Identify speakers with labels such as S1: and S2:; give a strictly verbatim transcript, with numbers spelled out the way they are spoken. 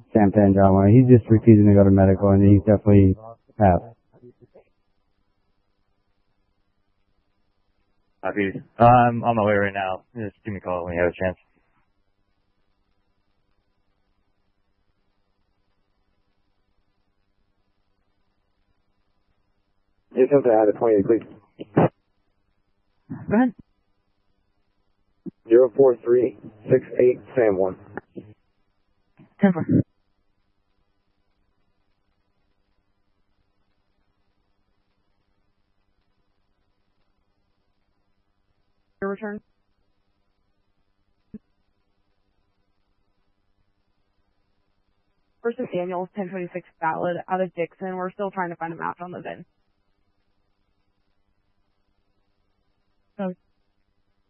S1: Sam Panjama. He's just refusing to go to medical, and he's definitely half.
S2: Copy. I'm on my way right now. Just give me a call when you have a chance.
S3: It's something out of twenty, please.
S4: Go ahead.
S3: Zero four three six eight Sam one.
S4: ten four. Your return. First is Daniels, ten twenty-six valid out of Dixon. We're still trying to find a match on the V I N. So